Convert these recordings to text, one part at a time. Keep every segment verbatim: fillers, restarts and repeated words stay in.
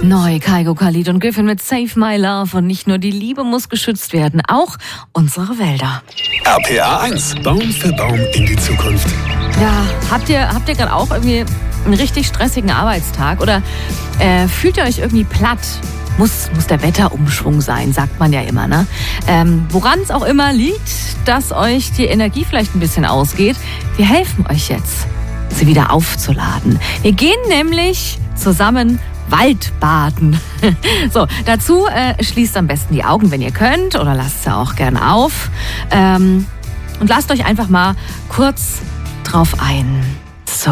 Neu, Kygo, Khalid und Griffin mit Save My Love. Und nicht nur die Liebe muss geschützt werden, auch unsere Wälder. R P R eins, Baum für Baum in die Zukunft. Ja, habt ihr, habt ihr gerade auch irgendwie einen richtig stressigen Arbeitstag? Oder äh, fühlt ihr euch irgendwie platt? Muss, muss der Wetterumschwung sein, sagt man ja immer, ne? Ähm, woran es auch immer liegt, dass euch die Energie vielleicht ein bisschen ausgeht, wir helfen euch jetzt, sie wieder aufzuladen. Wir gehen nämlich zusammen Waldbaden. So, dazu äh, schließt am besten die Augen, wenn ihr könnt, oder lasst sie auch gern auf. Ähm, und lasst euch einfach mal kurz drauf ein. So.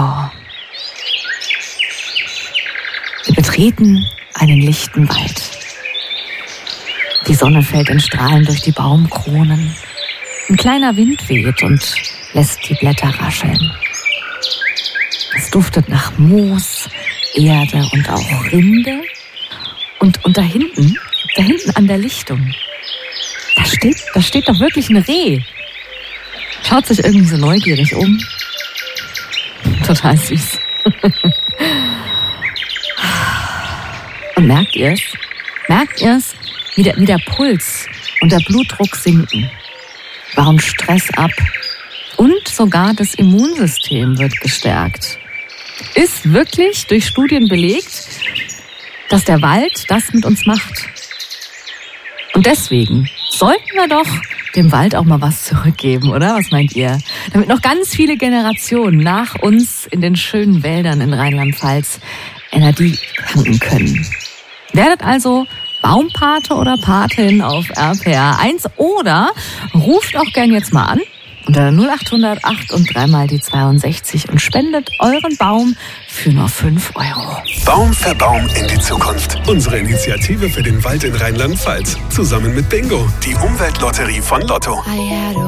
Wir betreten einen lichten Wald. Die Sonne fällt in Strahlen durch die Baumkronen. Ein kleiner Wind weht und lässt die Blätter rascheln. Es duftet nach Moos, Erde und auch Rinde. Und, und da hinten, da hinten an der Lichtung, da steht, da steht doch wirklich ein Reh. Schaut sich irgendwie so neugierig um. Total süß. Und merkt ihr es? Merkt ihr es, wie der, wie der Puls und der Blutdruck sinken? Bauen Stress ab. Und sogar das Immunsystem wird gestärkt. Ist wirklich durch Studien belegt, dass der Wald das mit uns macht. Und deswegen sollten wir doch dem Wald auch mal was zurückgeben, oder? Was meint ihr? Damit noch ganz viele Generationen nach uns in den schönen Wäldern in Rheinland-Pfalz Energie tanken können. Werdet also Baumpate oder Patin auf R P R eins oder ruft auch gern jetzt mal an unter null acht hundert acht und dreimal die zweiundsechzig und spendet euren Baum für nur fünf Euro. Baum für Baum in die Zukunft. Unsere Initiative für den Wald in Rheinland-Pfalz. Zusammen mit Bingo, die Umweltlotterie von Lotto.